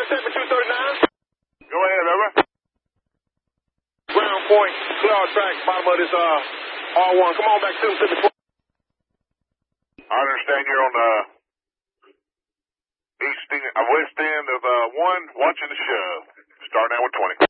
check for 239. Go ahead, over. Ground point, clear our track, bottom of this R1. Come on back to Mississippi 12. I understand you're on the west end of 1, watching the show. Start now with 20.